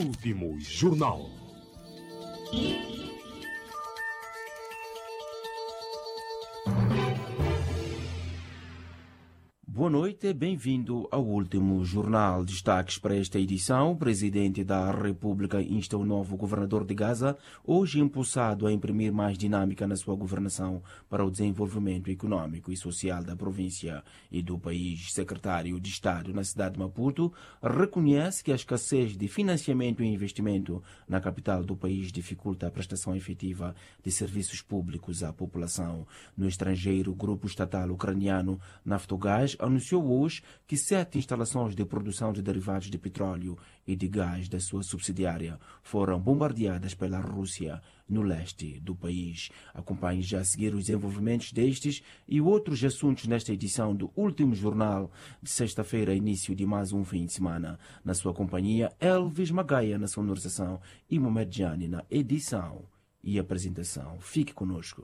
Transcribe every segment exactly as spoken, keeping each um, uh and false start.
Último Jornal. Boa noite, bem-vindo ao Último Jornal. Destaques para esta edição: o Presidente da República insta o novo governador de Gaza, hoje impulsado a imprimir mais dinâmica na sua governação para o desenvolvimento econômico e social da província e do país. Secretário de Estado na cidade de Maputo reconhece que a escassez de financiamento e investimento na capital do país dificulta a prestação efetiva de serviços públicos à população. No estrangeiro, o grupo estatal ucraniano Naftogaz anunciou hoje que sete instalações de produção de derivados de petróleo e de gás da sua subsidiária foram bombardeadas pela Rússia no leste do país. Acompanhe já a seguir os desenvolvimentos destes e outros assuntos nesta edição do Último Jornal de sexta-feira, início de mais um fim de semana. Na sua companhia, Elvis Magaia na sonorização e Mohamed Jani na edição e apresentação. Fique conosco.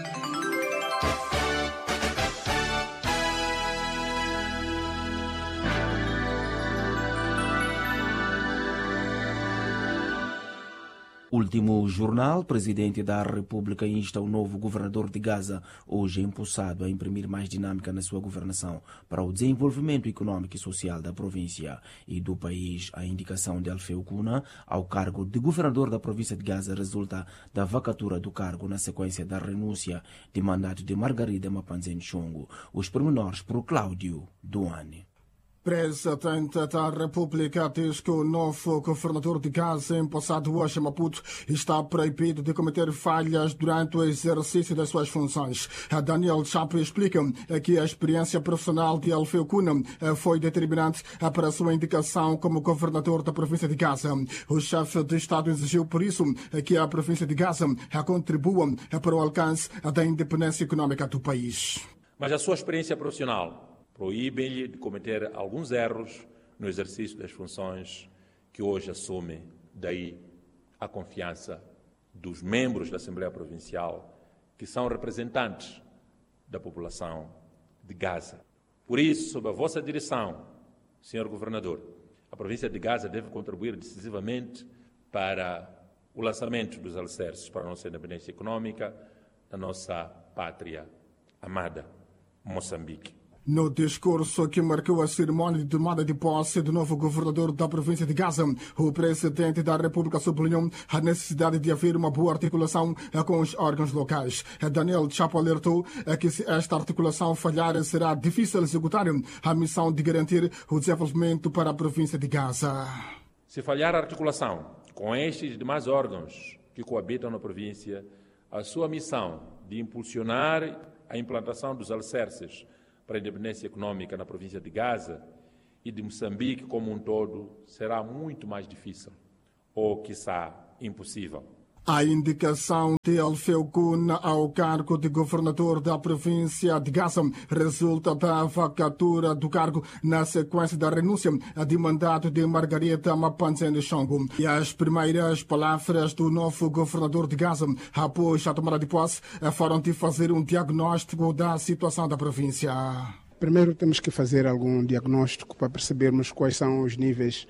Último Jornal. Presidente da República insta o novo governador de Gaza, hoje impulsado a imprimir mais dinâmica na sua governação para o desenvolvimento econômico e social da província e do país. A indicação de Alfeu Kuna ao cargo de governador da província de Gaza resulta da vacatura do cargo na sequência da renúncia de mandato de Margarida Mapanzen Chongo. Os pormenores por Cláudio Duane. Presidente da República diz que o novo governador de Gaza, empossado hoje em Maputo, está proibido de cometer falhas durante o exercício das suas funções. Daniel Chapo explica que a experiência profissional de Alfeu Kuna foi determinante para a sua indicação como governador da província de Gaza. O chefe de Estado exigiu, por isso, que a província de Gaza contribua para o alcance da independência econômica do país. Mas a sua experiência profissional proíbem-lhe de cometer alguns erros no exercício das funções que hoje assume, daí a confiança dos membros da Assembleia Provincial, que são representantes da população de Gaza. Por isso, sob a vossa direção, senhor Governador, a província de Gaza deve contribuir decisivamente para o lançamento dos alicerces para a nossa independência econômica da nossa pátria amada, Moçambique. No discurso que marcou a cerimônia de tomada de posse do novo governador da província de Gaza, o presidente da República sublinhou a necessidade de haver uma boa articulação com os órgãos locais. Daniel Chapo alertou que se esta articulação falhar, será difícil executar a missão de garantir o desenvolvimento para a província de Gaza. Se falhar a articulação com estes e demais órgãos que coabitam na província, a sua missão de impulsionar a implantação dos alicerces para a independência econômica na província de Gaza e de Moçambique como um todo será muito mais difícil ou, quiçá, impossível. A indicação de Alfeu Kuna ao cargo de governador da província de Gaza resulta da vacatura do cargo na sequência da renúncia de mandato de Margarida Mapanzen Chongo. E as primeiras palavras do novo governador de Gaza após a tomada de posse foram de fazer um diagnóstico da situação da província. Primeiro temos que fazer algum diagnóstico para percebermos quais são os níveis,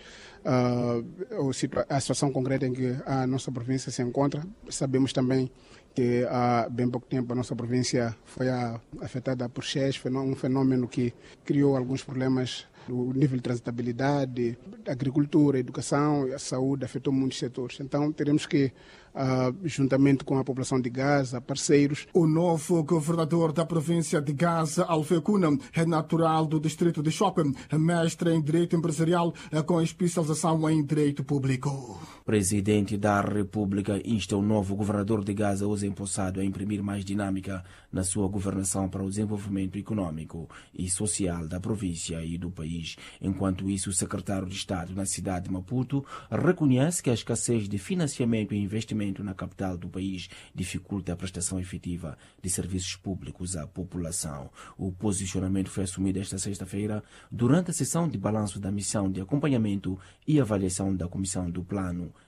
uh, a situação concreta em que a nossa província se encontra. Sabemos também que há bem pouco tempo a nossa província foi afetada por cheias, um fenômeno que criou alguns problemas do nível de transitabilidade, agricultura, educação e a saúde, afetou muitos setores. Então teremos que, uh, juntamente com a população de Gaza, parceiros. O novo governador da província de Gaza, Alfeu Kuna, é natural do distrito de Chope, mestre em Direito Empresarial com especialização em Direito Público. Presidente da República insta o novo governador de Gaza, hoje empossado, a imprimir mais dinâmica na sua governação para o desenvolvimento econômico e social da província e do país. Enquanto isso, o secretário de Estado na cidade de Maputo reconhece que a escassez de financiamento e investimento na capital do país dificulta a prestação efetiva de serviços públicos à população. O posicionamento foi assumido esta sexta-feira durante a sessão de balanço da missão de acompanhamento e avaliação da Comissão do Plano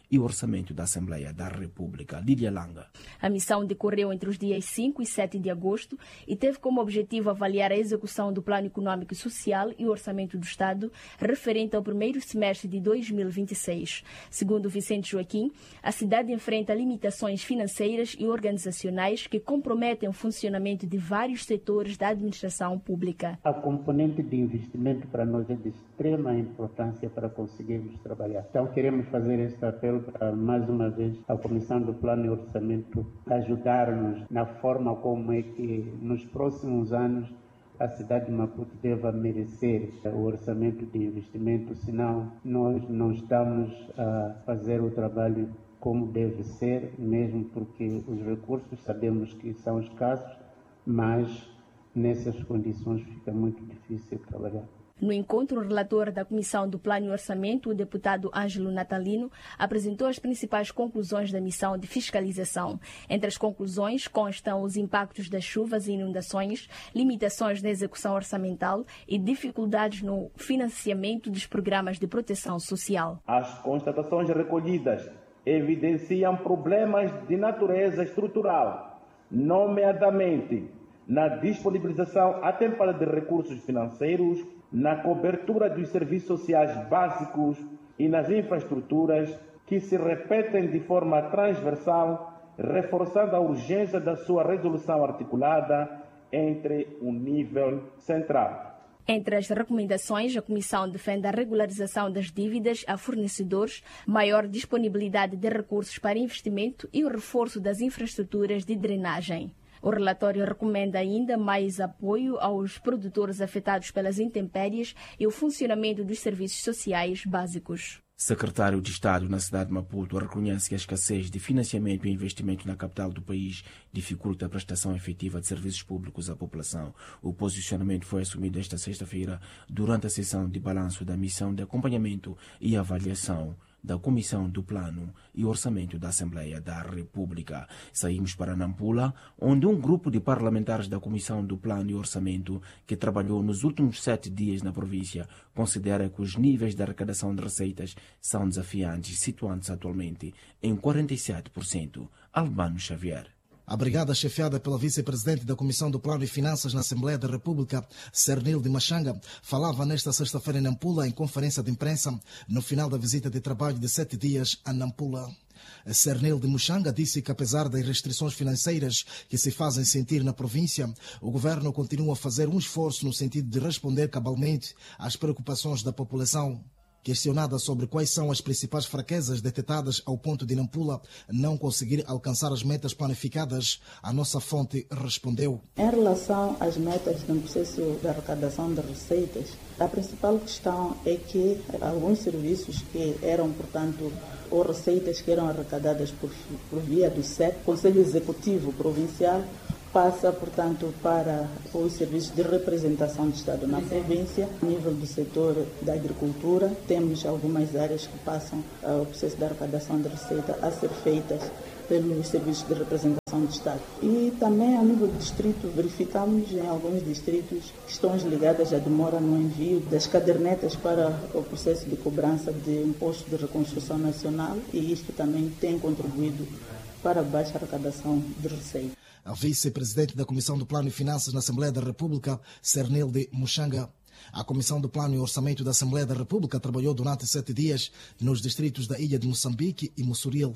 e Orçamento da Assembleia da República. Lídia Langa. A missão decorreu entre os dias cinco e sete de agosto e teve como objetivo avaliar a execução do Plano Econômico e Social e Orçamento do Estado referente ao primeiro semestre de dois mil e vinte e seis. Segundo Vicente Joaquim, a cidade enfrenta limitações financeiras e organizacionais que comprometem o funcionamento de vários setores da administração pública. A componente de investimento para nós é de extrema importância para conseguirmos trabalhar. Então queremos fazer este apelo para, mais uma vez, a Comissão do Plano e Orçamento ajudar-nos na forma como é que nos próximos anos a cidade de Maputo deva merecer o orçamento de investimento, senão nós não estamos a fazer o trabalho como deve ser, mesmo porque os recursos sabemos que são escassos, mas nessas condições fica muito difícil trabalhar. No encontro, o relator da Comissão do Plano e Orçamento, o deputado Ângelo Natalino, apresentou as principais conclusões da missão de fiscalização. Entre as conclusões constam os impactos das chuvas e inundações, limitações na execução orçamental e dificuldades no financiamento dos programas de proteção social. As constatações recolhidas evidenciam problemas de natureza estrutural, nomeadamente na disponibilização atempada de recursos financeiros, na cobertura dos serviços sociais básicos e nas infraestruturas que se repetem de forma transversal, reforçando a urgência da sua resolução articulada entre o nível central. Entre as recomendações, a Comissão defende a regularização das dívidas a fornecedores, maior disponibilidade de recursos para investimento e o reforço das infraestruturas de drenagem. O relatório recomenda ainda mais apoio aos produtores afetados pelas intempéries e o funcionamento dos serviços sociais básicos. Secretário de Estado na cidade de Maputo reconhece que a escassez de financiamento e investimento na capital do país dificulta a prestação efetiva de serviços públicos à população. O posicionamento foi assumido esta sexta-feira durante a sessão de balanço da missão de acompanhamento e avaliação da Comissão do Plano e Orçamento da Assembleia da República. Saímos para Nampula, onde um grupo de parlamentares da Comissão do Plano e Orçamento, que trabalhou nos últimos sete dias na província, considera que os níveis de arrecadação de receitas são desafiantes, situando-se atualmente em quarenta e sete por cento. Albano Xavier. A brigada chefiada pela vice-presidente da Comissão do Plano e Finanças na Assembleia da República, Cernilde Machanga, falava nesta sexta-feira em Nampula em conferência de imprensa no final da visita de trabalho de sete dias a Nampula. Cernilde Machanga disse que, apesar das restrições financeiras que se fazem sentir na província, o governo continua a fazer um esforço no sentido de responder cabalmente às preocupações da população. Questionada sobre quais são as principais fraquezas detectadas ao ponto de Nampula não conseguir alcançar as metas planificadas, a nossa fonte respondeu. Em relação às metas no processo de arrecadação de receitas, a principal questão é que alguns serviços que eram, portanto, ou receitas que eram arrecadadas por, por via do S E C, Conselho Executivo Provincial, passa, portanto, para os serviços de representação do Estado na província. A nível do setor da agricultura, temos algumas áreas que passam uh, o processo de arrecadação de receita a ser feitas pelos serviços de representação do Estado. E também, a nível do distrito, verificamos em alguns distritos questões ligadas à demora no envio das cadernetas para o processo de cobrança de imposto de reconstrução nacional, e isto também tem contribuído para a baixa arrecadação de receita. A vice-presidente da Comissão do Plano e Finanças na Assembleia da República, Cernilde Machanga. A Comissão do Plano e Orçamento da Assembleia da República trabalhou durante sete dias nos distritos da Ilha de Moçambique e Mussuril.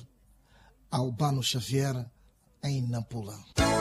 Albano Xavier, em Nampula.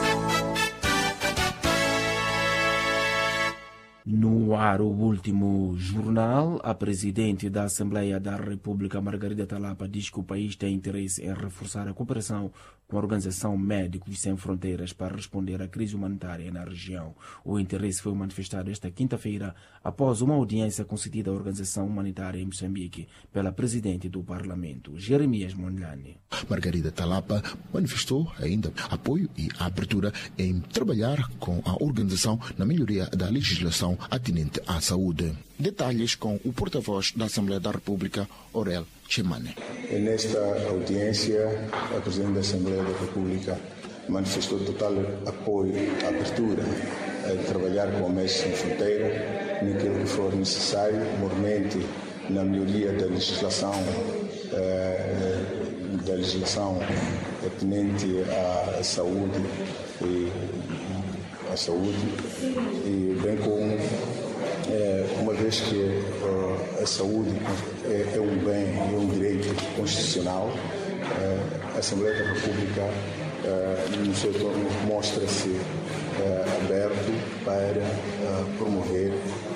No ar, o último jornal, a presidente da Assembleia da República, Margarida Talapa, diz que o país tem interesse em reforçar a cooperação com a Organização Médicos Sem Fronteiras para responder à crise humanitária na região. O interesse foi manifestado esta quinta-feira após uma audiência concedida à Organização Humanitária em Moçambique pela presidente do Parlamento, Jeremias Mondlane. Margarida Talapa manifestou ainda apoio e abertura em trabalhar com a organização na melhoria da legislação atinente à saúde. Detalhes com o porta-voz da Assembleia da República, Orel Chemane. Nesta audiência, a Presidente da Assembleia da República manifestou total apoio, abertura a trabalhar com o Médicos Sem Fronteira naquilo que for necessário, mormente na melhoria da legislação uh, da legislação pertinente à saúde e à saúde e bem como uh, uma vez que uh, a saúde é, é um bem, é um direito constitucional, uh, a Assembleia da República uh, no seu torno mostra-se uh, aberto para uh, promover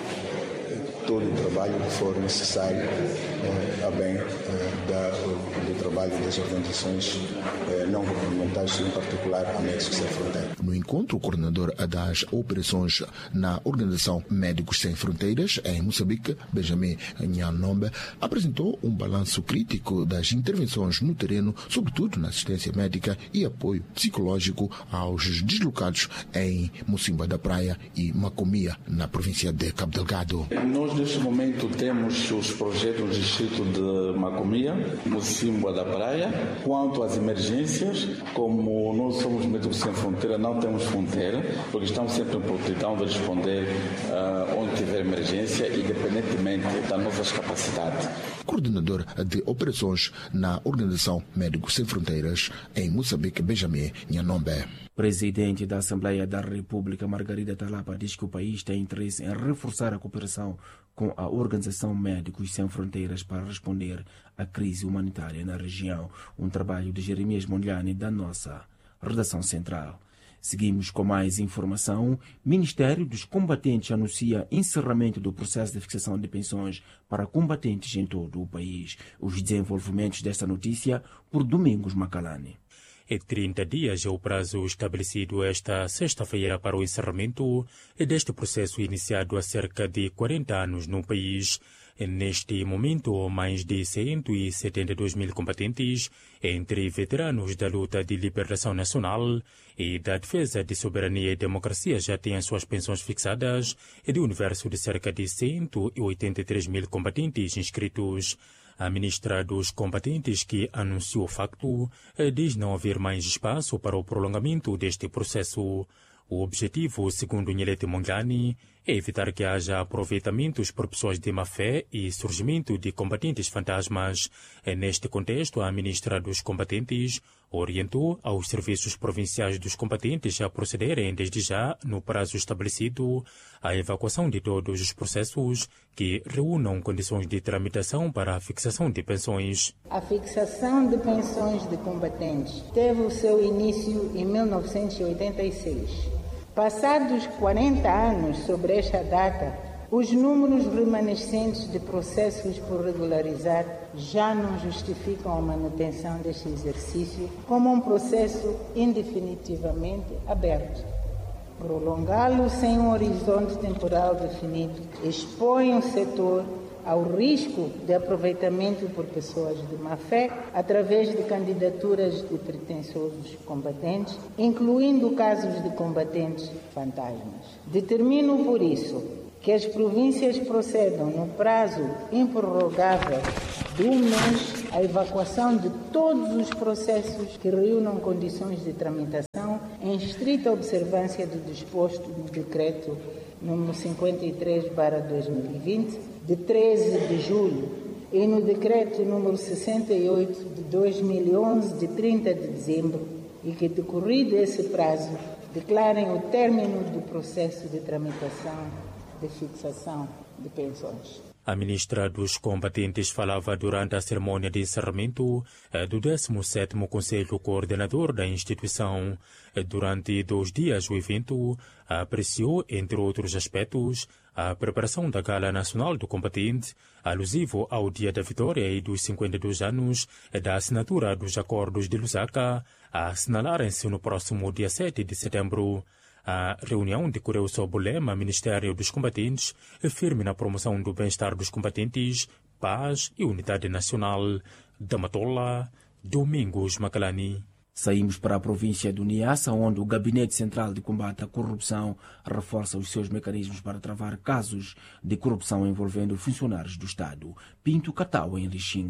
todo o trabalho que for necessário eh, a bem eh, da, do trabalho das organizações eh, não governamentais, em particular a Médicos Sem Fronteiras. No encontro, o coordenador das operações na Organização Médicos Sem Fronteiras, em Moçambique, Benjamin Nyanombe, apresentou um balanço crítico das intervenções no terreno, sobretudo na assistência médica e apoio psicológico aos deslocados em Mocimboa da Praia e Macomia, na província de Cabo Delgado. Nós, neste momento, temos os projetos no distrito de Macomia, Mocimboa da Praia. Quanto às emergências, como nós somos Médicos Sem Fronteira, não temos fronteira, porque estamos sempre em prontidão de responder uh, onde tiver emergência, independentemente das nossas capacidades. Coordenador de operações na Organização Médicos Sem Fronteiras, em Moçambique, Benjamin Nyanombe. Presidente da Assembleia da República, Margarida Talapa, diz que o país tem interesse em reforçar a cooperação com a Organização Médicos Sem Fronteiras para responder à crise humanitária na região. Um trabalho de Jeremias Mondlane, da nossa redação central. Seguimos com mais informação. Ministério dos Combatentes anuncia encerramento do processo de fixação de pensões para combatentes em todo o país. Os desenvolvimentos desta notícia por Domingos Macalane. E trinta dias é o prazo estabelecido esta sexta-feira para o encerramento deste processo iniciado há cerca de quarenta anos no país. Neste momento, mais de cento e setenta e dois mil combatentes, entre veteranos da luta de liberação nacional e da defesa de soberania e democracia, já têm as suas pensões fixadas, e de um universo de cerca de cento e oitenta e três mil combatentes inscritos. A ministra dos Combatentes, que anunciou o facto, diz não haver mais espaço para o prolongamento deste processo. O objetivo, segundo Nyelete Mondlane, é evitar que haja aproveitamentos por pessoas de má-fé e surgimento de combatentes fantasmas. Neste contexto, a ministra dos Combatentes orientou aos serviços provinciais dos combatentes a procederem desde já, no prazo estabelecido, à evacuação de todos os processos que reúnam condições de tramitação para a fixação de pensões. A fixação de pensões de combatentes teve o seu início em mil novecentos e oitenta e seis. Passados quarenta anos sobre esta data, os números remanescentes de processos por regularizar já não justificam a manutenção deste exercício como um processo indefinitivamente aberto. Prolongá-lo sem um horizonte temporal definido expõe o setor ao risco de aproveitamento por pessoas de má-fé através de candidaturas de pretensiosos combatentes, incluindo casos de combatentes fantasmas. Determino, por isso, que as províncias procedam no prazo improrrogável de um mês à evacuação de todos os processos que reúnam condições de tramitação em estrita observância do disposto no Decreto número cinquenta e três barra dois mil e vinte, de treze de julho, e no Decreto número sessenta e oito de dois mil e onze, de trinta de dezembro, e que, decorrido esse prazo, declarem o término do processo de tramitação de fixação de pensões. A ministra dos Combatentes falava durante a cerimônia de encerramento do décimo sétimo Conselho Coordenador da instituição. Durante dois dias, o evento apreciou, entre outros aspectos, a preparação da Gala Nacional do Combatente, alusivo ao Dia da Vitória e dos cinquenta e dois anos da assinatura dos Acordos de Lusaka, a assinalarem-se no próximo dia sete de setembro. A reunião decorreu sob o lema Ministério dos Combatentes, firme na promoção do bem-estar dos combatentes, paz e unidade nacional. Da Matola, Domingos Macalani. Saímos para a província do Niassa, onde o Gabinete Central de Combate à Corrupção reforça os seus mecanismos para travar casos de corrupção envolvendo funcionários do Estado. Pinto Catau, em Lixinga.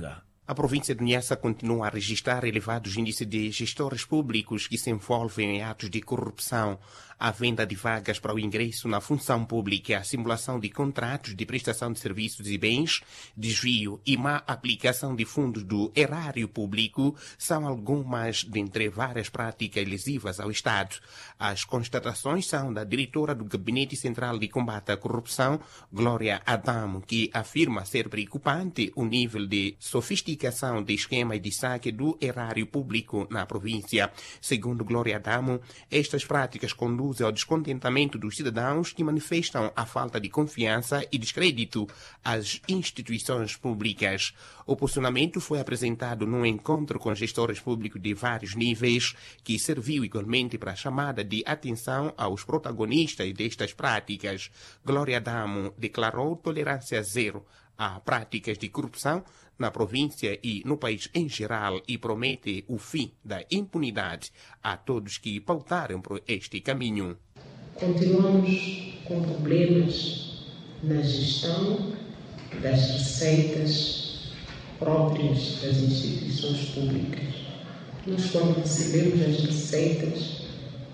A província de Niassa continua a registrar elevados índices de gestores públicos que se envolvem em atos de corrupção, a venda de vagas para o ingresso na função pública, a simulação de contratos de prestação de serviços e bens, desvio e má aplicação de fundos do erário público são algumas dentre várias práticas lesivas ao Estado. As constatações são da diretora do Gabinete Central de Combate à Corrupção, Glória Adamo, que afirma ser preocupante o nível de sofisticação de esquemas de saque do erário público na província. Segundo Glória Adamo, estas práticas conduzem ao descontentamento dos cidadãos que manifestam a falta de confiança e descrédito às instituições públicas. O posicionamento foi apresentado num encontro com gestores públicos de vários níveis, que serviu igualmente para a chamada de atenção aos protagonistas destas práticas. Glória Adamo declarou tolerância zero a práticas de corrupção na província e no país em geral e promete o fim da impunidade a todos que pautaram por este caminho. Continuamos com problemas na gestão das receitas próprias das instituições públicas. Nós, quando recebemos as receitas,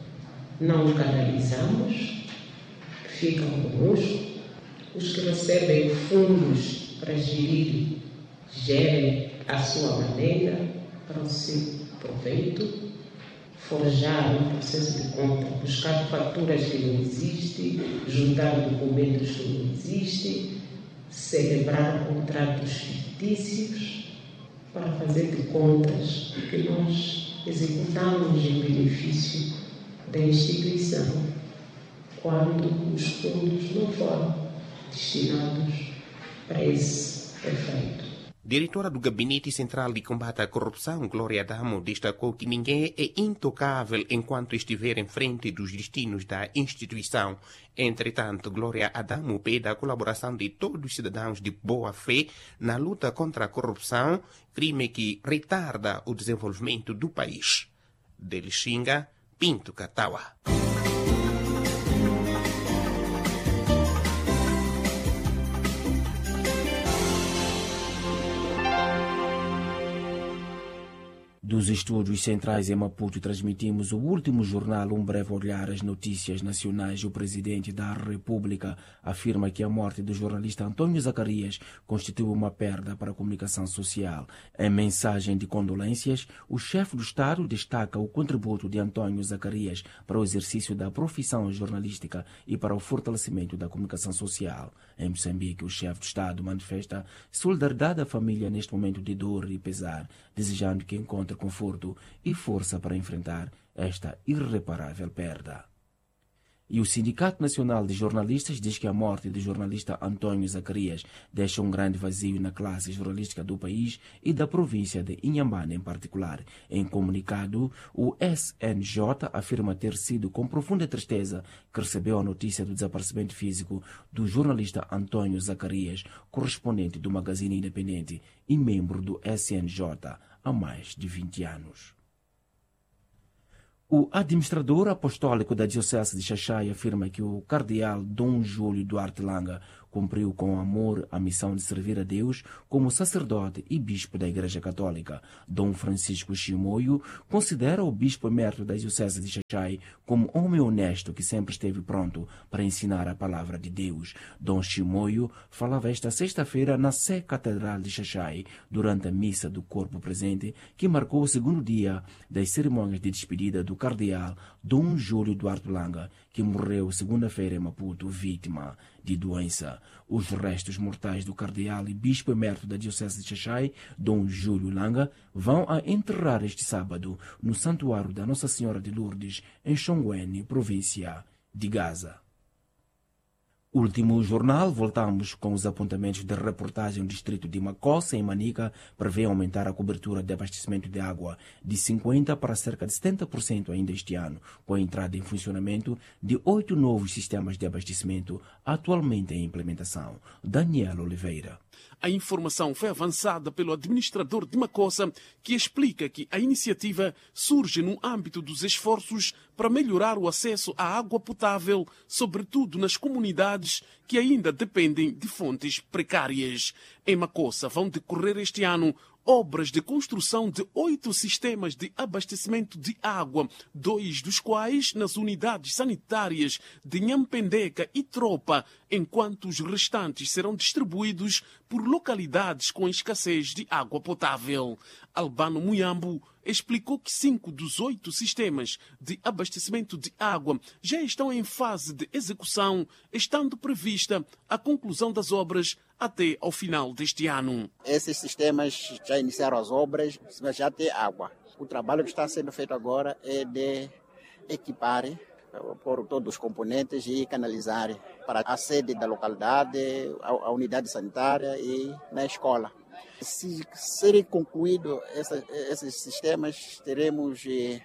não canalizamos, ficam conosco. Os que recebem fundos para gerir, gerem à sua maneira, para o seu proveito, forjar um processo de conta, buscar faturas que não existem, juntar documentos que não existem, celebrar contratos fictícios para fazer de contas que nós executamos em benefício da instituição, quando os fundos não foram destinados para esse efeito. Diretora do Gabinete Central de Combate à Corrupção, Glória Adamo, destacou que ninguém é intocável enquanto estiver em frente dos destinos da instituição. Entretanto, Glória Adamo pede a colaboração de todos os cidadãos de boa fé na luta contra a corrupção, crime que retarda o desenvolvimento do país. De Lixinga, Pinto Catawa. Dos estúdios centrais em Maputo transmitimos o último jornal, um breve olhar às notícias nacionais. O presidente da República afirma que a morte do jornalista Antônio Zacarias constitui uma perda para a comunicação social. Em mensagem de condolências, o chefe do Estado destaca o contributo de Antônio Zacarias para o exercício da profissão jornalística e para o fortalecimento da comunicação social. Em Moçambique, o chefe do Estado manifesta solidariedade à família neste momento de dor e pesar, desejando que encontre conforto e força para enfrentar esta irreparável perda. E o Sindicato Nacional de Jornalistas diz que a morte do jornalista Antônio Zacarias deixa um grande vazio na classe jornalística do país e da província de Inhambane em particular. Em comunicado, o S N J afirma ter sido com profunda tristeza que recebeu a notícia do desaparecimento físico do jornalista Antônio Zacarias, correspondente do Magazine Independente e membro do S N J há mais de vinte anos. O administrador apostólico da Diocese de Xaixai afirma que o cardeal Dom Júlio Duarte Langa cumpriu com amor a missão de servir a Deus como sacerdote e bispo da Igreja Católica. Dom Francisco Chimoio considera o bispo emérito da Diocese de Xaixai como homem honesto que sempre esteve pronto para ensinar a palavra de Deus. Dom Chimoio falava esta sexta-feira na Sé Catedral de Xaixai durante a missa do Corpo Presente, que marcou o segundo dia das cerimônias de despedida do cardeal Dom Júlio Duarte Langa, que morreu segunda-feira em Maputo, vítima de doença. Os restos mortais do cardeal e bispo emérito da Diocese de Xaixai, Dom Júlio Langa, vão a enterrar este sábado no Santuário da Nossa Senhora de Lourdes, em Xonguene, província de Gaza. Último jornal, voltamos com os apontamentos da reportagem. O distrito de Macossa, em Manica, prevê aumentar a cobertura de abastecimento de água de cinquenta por cento para cerca de setenta por cento ainda este ano, com a entrada em funcionamento de oito novos sistemas de abastecimento atualmente em implementação. Daniel Oliveira. A informação foi avançada pelo administrador de Macossa, que explica que a iniciativa surge no âmbito dos esforços para melhorar o acesso à água potável, sobretudo nas comunidades que ainda dependem de fontes precárias. Em Macossa vão decorrer este ano obras de construção de oito sistemas de abastecimento de água, dois dos quais nas unidades sanitárias de Nhampendeca e Tropa, enquanto os restantes serão distribuídos por localidades com escassez de água potável. Albano Muyambo explicou que cinco dos oito sistemas de abastecimento de água já estão em fase de execução, estando prevista a conclusão das obras até ao final deste ano. Esses sistemas já iniciaram as obras, mas já tem água. O trabalho que está sendo feito agora é de equipar, pôr todos os componentes e canalizar para a sede da localidade, a, a unidade sanitária e na escola. Se serem concluídos essa, esses sistemas, teremos eh,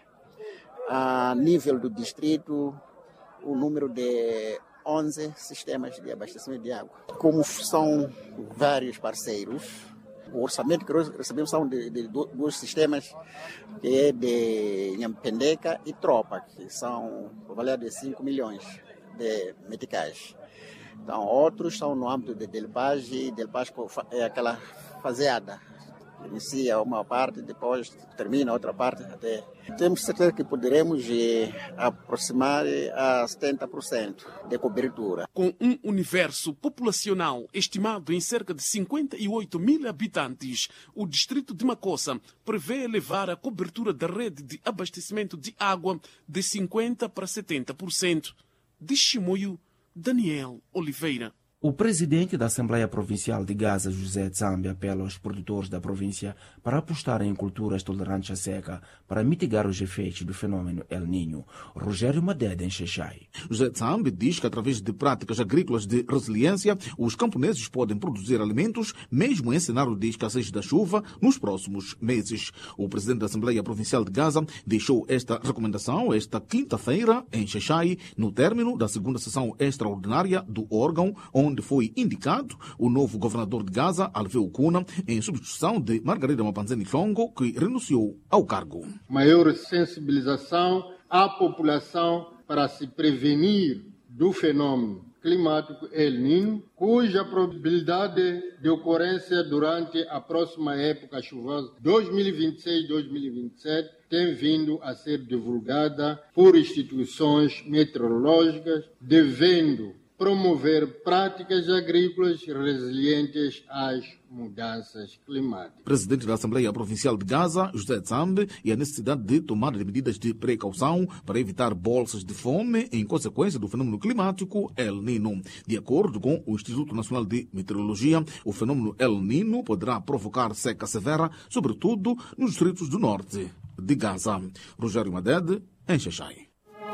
a nível do distrito o número de onze sistemas de abastecimento de água. Como são vários parceiros, o orçamento que nós recebemos são de, de dois sistemas, que é de Nhampendeca e Tropa, que são avaliados de cinco milhões de meticais. Então, outros são no âmbito de Delpaz, e Delpaz é aquela faseada. Inicia uma parte, depois termina a outra parte. Até. Temos certeza que poderemos eh, aproximar a setenta por cento de cobertura. Com um universo populacional estimado em cerca de cinquenta e oito mil habitantes, o distrito de Macossa prevê elevar a cobertura da rede de abastecimento de água de cinquenta por cento para setenta por cento. De Chimoio, Daniel Oliveira. O presidente da Assembleia Provincial de Gaza, José Tsambi, apela aos produtores da província para apostarem em culturas tolerantes à seca para mitigar os efeitos do fenômeno El Niño. Rogério Madede, em Xexai. José Tsambi diz que, através de práticas agrícolas de resiliência, os camponeses podem produzir alimentos, mesmo em cenário de escassez da chuva, nos próximos meses. O presidente da Assembleia Provincial de Gaza deixou esta recomendação esta quinta-feira, em Xexai, no término da segunda sessão extraordinária do órgão, onde onde foi indicado o novo governador de Gaza, Alveu Kuna, em substituição de Margarida Mapanzeni Chongo, que renunciou ao cargo. Maior sensibilização à população para se prevenir do fenômeno climático El Niño, cuja probabilidade de ocorrência durante a próxima época chuvosa dois mil e vinte e seis a dois mil e vinte e sete tem vindo a ser divulgada por instituições meteorológicas, devendo promover práticas agrícolas resilientes às mudanças climáticas. Presidente da Assembleia Provincial de Gaza, José Tsambi, e a necessidade de tomar medidas de precaução para evitar bolsas de fome em consequência do fenômeno climático El Niño. De acordo com o Instituto Nacional de Meteorologia, o fenômeno El Niño poderá provocar seca severa, sobretudo nos distritos do norte de Gaza. Rogério Madede, em Xexai.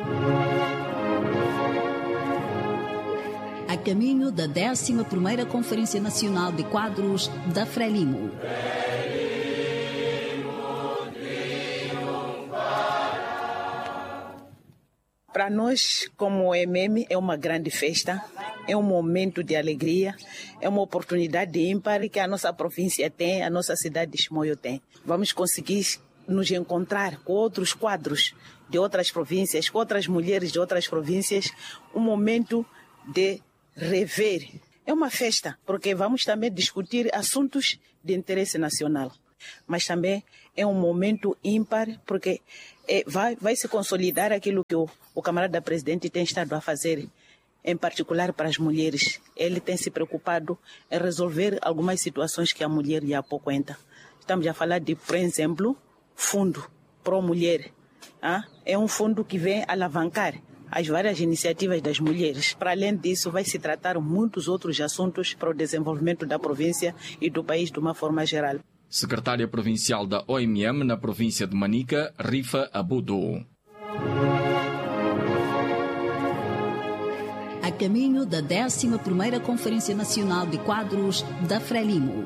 A caminho da décima primeira Conferência Nacional de Quadros da Frelimo. Para nós, como M M, é uma grande festa, é um momento de alegria, é uma oportunidade ímpar que a nossa província tem, a nossa cidade de Chimoio tem. Vamos conseguir nos encontrar com outros quadros de outras províncias, com outras mulheres de outras províncias, um momento de rever. É uma festa, porque vamos também discutir assuntos de interesse nacional. Mas também é um momento ímpar, porque é, vai, vai se consolidar aquilo que o, o camarada presidente tem estado a fazer, em particular para as mulheres. Ele tem se preocupado em resolver algumas situações que a mulher já pouco entra. Estamos a falar de, por exemplo, fundo pró-mulher. Ah? É um fundo que vem alavancar as várias iniciativas das mulheres. Para além disso, vai se tratar muitos outros assuntos para o desenvolvimento da província e do país de uma forma geral. Secretária Provincial da O M M na província de Manica, Rifa Abudo. A caminho da décima primeira Conferência Nacional de Quadros da Frelimo.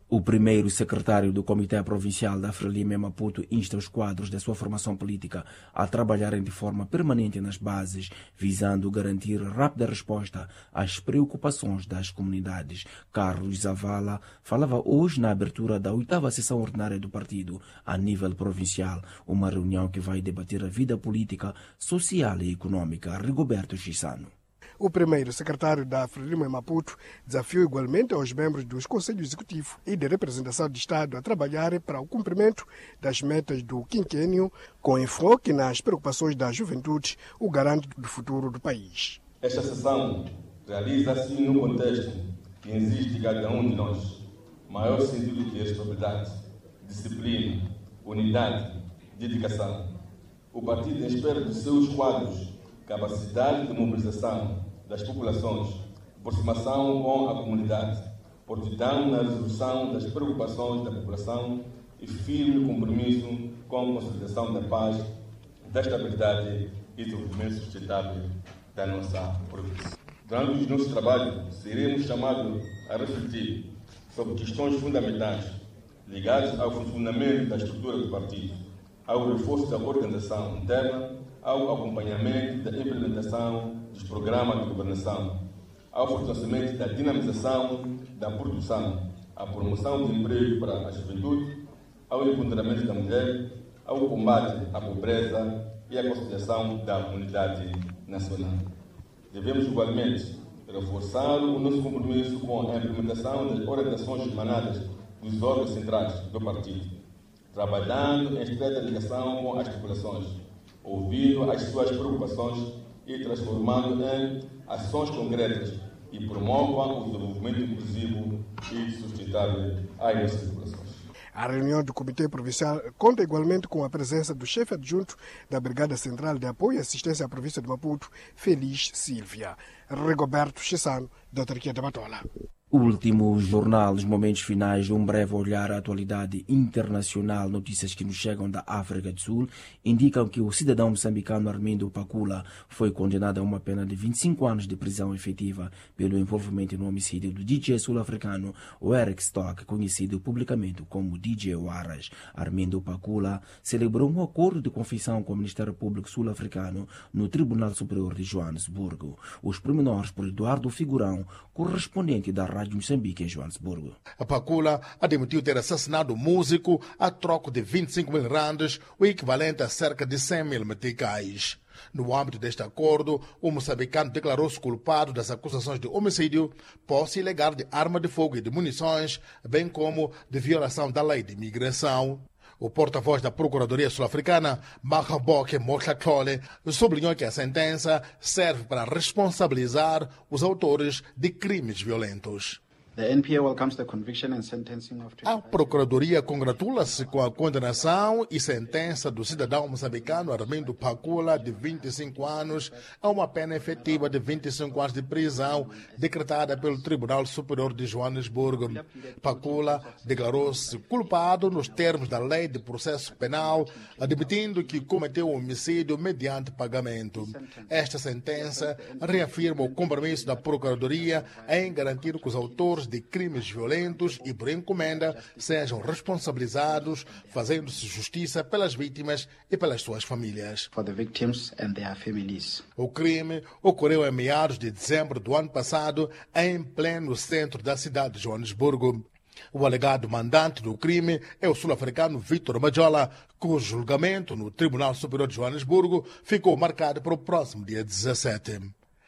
O primeiro secretário do Comitê Provincial da Frelimo em Maputo insta os quadros da sua formação política a trabalharem de forma permanente nas bases, visando garantir rápida resposta às preocupações das comunidades. Carlos Zavala falava hoje na abertura da oitava sessão ordinária do partido a nível provincial, uma reunião que vai debater a vida política, social e econômica. Rigoberto Chissano. O primeiro secretário da Frelimo em Maputo desafiou igualmente aos membros dos Conselhos Executivo e de Representação de Estado a trabalharem para o cumprimento das metas do quinquênio, com enfoque nas preocupações da juventude, o garante do futuro do país. Esta sessão realiza-se num contexto que exige de cada um de nós maior sentido de responsabilidade, disciplina, unidade, dedicação. O partido espera dos seus quadros capacidade de mobilização das populações, aproximação com a comunidade, prontidão na resolução das preocupações da população e firme compromisso com a consolidação da paz, da estabilidade e do desenvolvimento sustentável da nossa província. Durante o nosso trabalho, seremos chamados a refletir sobre questões fundamentais ligadas ao funcionamento da estrutura do partido, ao reforço da organização interna, ao acompanhamento da implementação dos programas de governação, ao fortalecimento da dinamização da produção, à promoção de emprego para a juventude, ao empoderamento da mulher, ao combate à pobreza e à conciliação da comunidade nacional. Devemos igualmente reforçar o nosso compromisso com a implementação das orientações emanadas dos órgãos centrais do partido, trabalhando em estreita ligação com as populações, ouvindo as suas preocupações e transformando em ações concretas e promovam o desenvolvimento inclusivo e sustentável às nossas populações. A reunião do Comitê Provincial conta igualmente com a presença do chefe adjunto da Brigada Central de Apoio e Assistência à Província de Maputo, Feliz Silvia. Rigoberto Chissano, da Autarquia da Matola. Último jornal, os momentos finais de um breve olhar à atualidade internacional. Notícias que nos chegam da África do Sul indicam que o cidadão moçambicano Armindo Pacula foi condenado a uma pena de vinte e cinco anos de prisão efetiva pelo envolvimento no homicídio do D J sul-africano Eric Stock, conhecido publicamente como D J Waras. Armindo Pacula celebrou um acordo de confissão com o Ministério Público sul-africano no Tribunal Superior de Joanesburgo. Os pormenores por Eduardo Figurão, correspondente da Rádio Moçambique em Joanesburgo. A Pacula admitiu ter assassinado o músico a troco de vinte e cinco mil randes, o equivalente a cerca de cem mil meticais. No âmbito deste acordo, o moçambicano declarou-se culpado das acusações de homicídio, posse ilegal de arma de fogo e de munições, bem como de violação da lei de imigração. O porta-voz da Procuradoria Sul-Africana, Mahaboke Mohlaklole, sublinhou que a sentença serve para responsabilizar os autores de crimes violentos. The N P A welcomes the conviction and sentencing of... A Procuradoria congratula-se com a condenação e sentença do cidadão moçambicano Armindo Pacula, de vinte e cinco anos, a uma pena efetiva de vinte e cinco anos de prisão, decretada pelo Tribunal Superior de Joanesburgo. Pacula declarou-se culpado nos termos da Lei de Processo Penal, admitindo que cometeu um homicídio mediante pagamento. Esta sentença reafirma o compromisso da Procuradoria em garantir que os autores de crimes violentos e por encomenda sejam responsabilizados, fazendo-se justiça pelas vítimas e pelas suas famílias. For the victims and their families. O crime ocorreu em meados de dezembro do ano passado, em pleno centro da cidade de Joanesburgo. O alegado mandante do crime é o sul-africano Vítor Majola, cujo julgamento no Tribunal Superior de Joanesburgo ficou marcado para o próximo dia dezessete.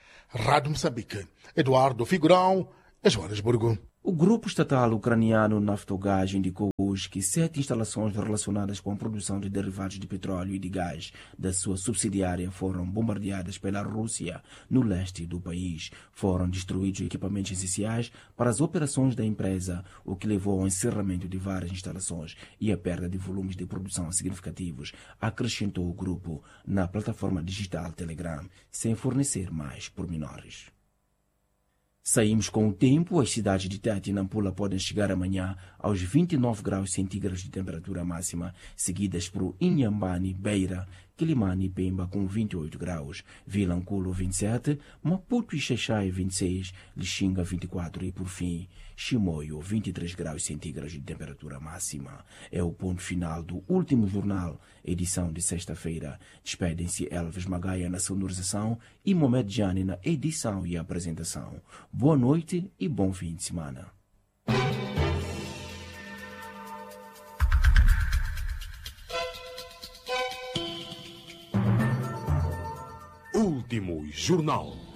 Rádio Moçambique, Eduardo Figurão, Joanesburgo. O grupo estatal ucraniano Naftogaz indicou hoje que sete instalações relacionadas com a produção de derivados de petróleo e de gás da sua subsidiária foram bombardeadas pela Rússia no leste do país. Foram destruídos equipamentos essenciais para as operações da empresa, o que levou ao encerramento de várias instalações e à perda de volumes de produção significativos, acrescentou o grupo na plataforma digital Telegram, sem fornecer mais pormenores. Saímos com o tempo. As cidades de Tete e Nampula podem chegar amanhã aos vinte e nove graus centígrados de temperatura máxima, seguidas por Inhambane, Beira, Quilimane e Pemba com vinte e oito graus, Vilanculo vinte e sete, Maputo e Xaixai vinte e seis, Lixinga vinte e quatro e, por fim, Chimoio vinte e três graus centígrados de temperatura máxima. É o ponto final do último jornal, edição de sexta-feira. Despedem-se Elvis Magaia na sonorização e Mohamed Jani na edição e apresentação. Boa noite e bom fim de semana. Último Jornal.